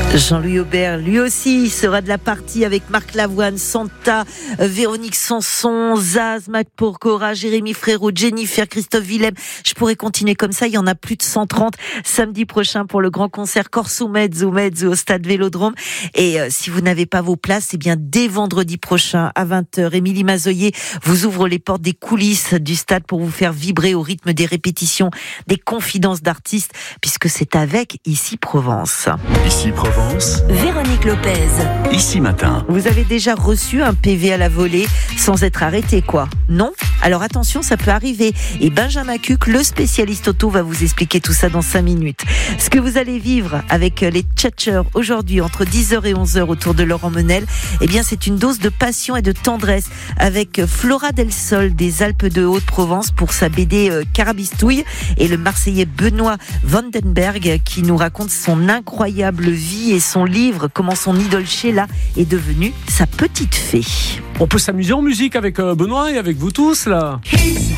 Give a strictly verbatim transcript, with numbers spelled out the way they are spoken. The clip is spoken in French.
Jean-Louis Aubert, lui aussi, sera de la partie avec Marc Lavoine, Santa, Véronique Sanson, Zaz, Mac Porcora, Jérémy Frérot, Jennifer, Christophe Willem. Je pourrais continuer comme ça, il y en a plus de cent trente samedi prochain pour le grand concert Corso Mezzo Mezzo au stade Vélodrome. Et euh, si vous n'avez pas vos places, eh bien dès vendredi prochain à vingt heures, Émilie Mazoyer vous ouvre les portes des coulisses du stade pour vous faire vibrer au rythme des répétitions, des confidences d'artistes, puisque c'est avec Ici Provence. Ici Provence. Véronique Lopez. Ici Matin. Vous avez déjà reçu un P V à la volée sans être arrêté, quoi? Non? Alors attention, ça peut arriver. Et Benjamin Cuc, le spécialiste auto, va vous expliquer tout ça dans cinq minutes. Ce que vous allez vivre avec les Tchatcheurs aujourd'hui entre dix heures et onze heures autour de Laurent Menel, eh bien c'est une dose de passion et de tendresse avec Flora Del Sol des Alpes de Haute-Provence pour sa B D euh, Carabistouille et le Marseillais Benoît Vandenberg qui nous raconte son incroyable vie et son livre, comment son idole Sheila est devenue sa petite fée. On peut s'amuser en musique avec Benoît et avec vous tous là. He's